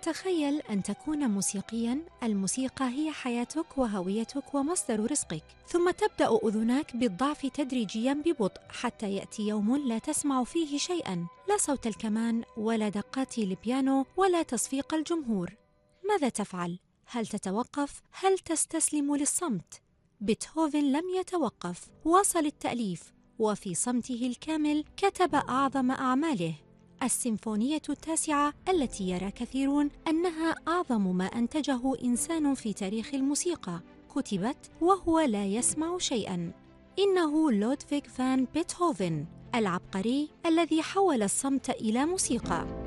تخيل أن تكون موسيقياً. الموسيقى هي حياتك وهويتك ومصدر رزقك، ثم تبدأ أذناك بالضعف تدريجياً ببطء حتى يأتي يوم لا تسمع فيه شيئاً، لا صوت الكمان ولا دقات البيانو ولا تصفيق الجمهور. ماذا تفعل؟ هل تتوقف؟ هل تستسلم للصمت؟ بيتهوفن لم يتوقف، واصل التأليف، وفي صمته الكامل كتب أعظم أعماله، السيمفونية التاسعة، التي يرى كثيرون أنها أعظم ما أنتجه إنسان في تاريخ الموسيقى، كتبت وهو لا يسمع شيئاً. إنه لودفيغ فان بيتهوفن، العبقري الذي حول الصمت إلى موسيقى.